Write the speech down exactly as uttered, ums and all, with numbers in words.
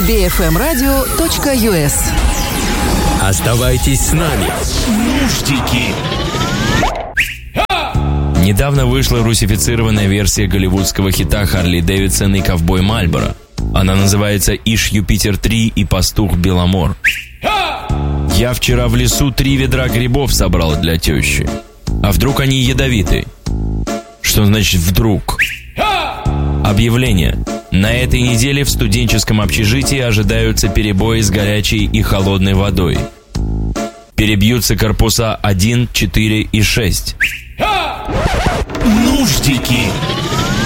би эф эм радио точка ю эс. Оставайтесь с нами. Нуждики. Недавно вышла русифицированная версия голливудского хита Харли Дэвидсон и Ковбой Мальборо. Она называется «Иш Юпитер три и пастух Беломор». Я вчера в лесу три ведра грибов собрал для тещи. А вдруг они ядовиты? Что значит «вдруг»? Объявление. На этой неделе в студенческом общежитии ожидаются перебои с горячей и холодной водой. Перебьются корпуса один, четыре и шесть. Нуждики.